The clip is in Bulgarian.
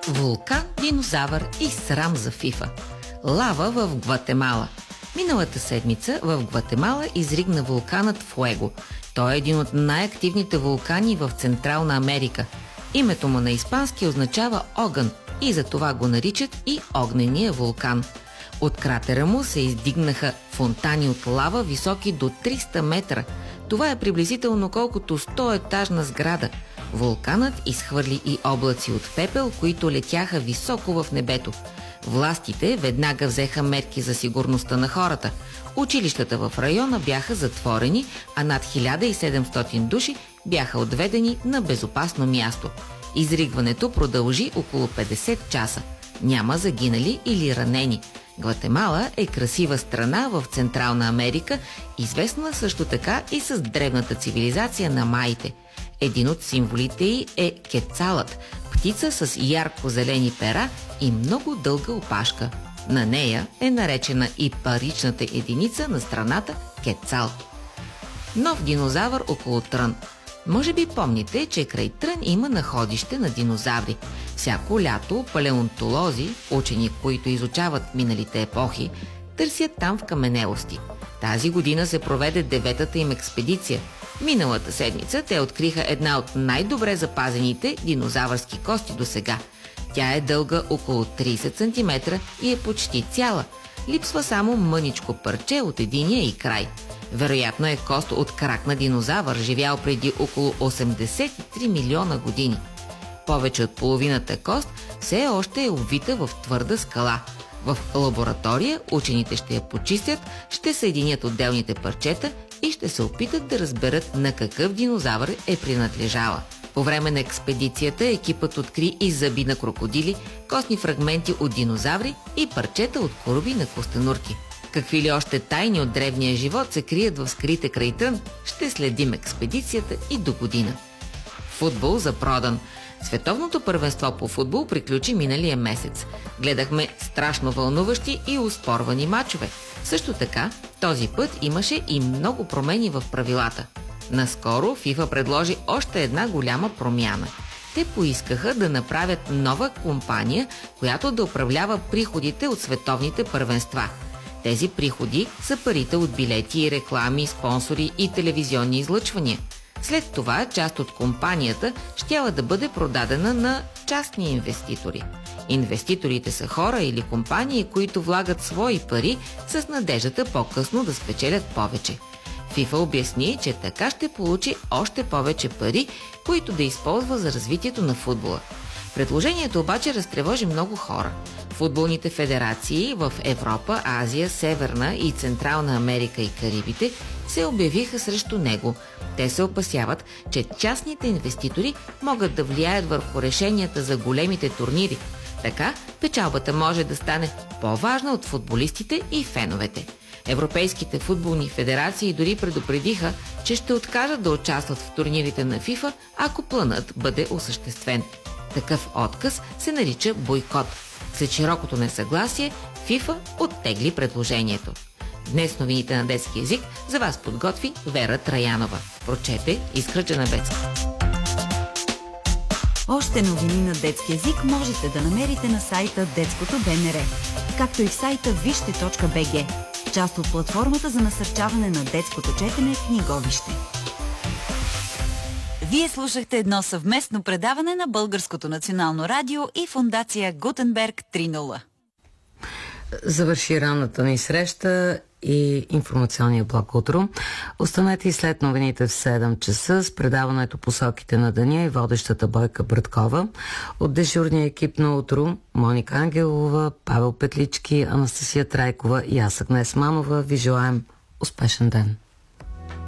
Вулкан, динозавър и срам за ФИФА. Лава в Гватемала. Миналата седмица в Гватемала изригна вулканът Фуего. Той е един от най-активните вулкани в Централна Америка. Името му на испански означава огън и затова го наричат и огнения вулкан. От кратера му се издигнаха фонтани от лава, високи до 300 метра. Това е приблизително колкото 100-етажна сграда. Вулканът изхвърли и облаци от пепел, които летяха високо в небето. Властите веднага взеха мерки за сигурността на хората. Училищата в района бяха затворени, а над 1700 души бяха отведени на безопасно място. Изригването продължи около 50 часа. Няма загинали или ранени. Гватемала е красива страна в Централна Америка, известна също така и с древната цивилизация на маите. Един от символите й е кецалът, птица с ярко-зелени пера и много дълга опашка. На нея е наречена и паричната единица на страната кецал. Нов динозавър около Трън. Може би помните, че край Трън има находище на динозаври. Всяко лято палеонтолози, учени, които изучават миналите епохи, търсят там вкаменелости. Тази година се проведе 9-та им експедиция. Миналата седмица те откриха една от най-добре запазените динозавърски кости досега. Тя е дълга около 30 см и е почти цяла. Липсва само мъничко парче от единия и край. Вероятно е кост от крак на динозавър, живял преди около 83 милиона години. Повече от половината кост все още е обвита в твърда скала. В лаборатория учените ще я почистят, ще съединят отделните парчета и ще се опитат да разберат на какъв динозавър е принадлежала. По време на експедицията екипът откри и зъби на крокодили, костни фрагменти от динозаври и парчета от кораби на костенурки. Какви ли още тайни от древния живот се крият в скрите край Трън, ще следим експедицията и до година. Футбол за продан. Световното първенство по футбол приключи миналия месец. Гледахме страшно вълнуващи и успорвани мачове. Също така, този път имаше и много промени в правилата. Наскоро FIFA предложи още една голяма промяна. Те поискаха да направят нова компания, която да управлява приходите от световните първенства. Тези приходи са парите от билети, реклами, спонсори и телевизионни излъчвания. След това част от компанията щяла да бъде продадена на частни инвеститори. Инвеститорите са хора или компании, които влагат свои пари с надеждата по-късно да спечелят повече. FIFA обясни, че така ще получи още повече пари, които да използва за развитието на футбола. Предложението обаче разтревожи много хора. Футболните федерации в Европа, Азия, Северна и Централна Америка и Карибите се обявиха срещу него. Те се опасяват, че частните инвеститори могат да влияят върху решенията за големите турнири. Така печалбата може да стане по-важна от футболистите и феновете. Европейските футболни федерации дори предупредиха, че ще откажат да участват в турнирите на FIFA, ако планът бъде осъществен. Такъв отказ се нарича бойкот. След широкото несъгласие, FIFA оттегли предложението. Днес новините на детски език за вас подготви Вера Траянова. Прочете Искра Джанабецка. Още новини на детски език можете да намерите на сайта Детското БНР, както и в сайта вижте.бг, част от платформата за насърчаване на детското четене в Книговище. Вие слушахте едно съвместно предаване на Българското национално радио и фондация Гутенберг 3.0. Завърши ранната ни среща и информационния блок утро. Останете и след новините в 7 часа с предаването Посоките на деня и водещата Бойка Браткова. От дежурния екип на утро Моника Ангелова, Павел Петлички, Анастасия Трайкова и аз, Агнес Манова, ви желаем успешен ден.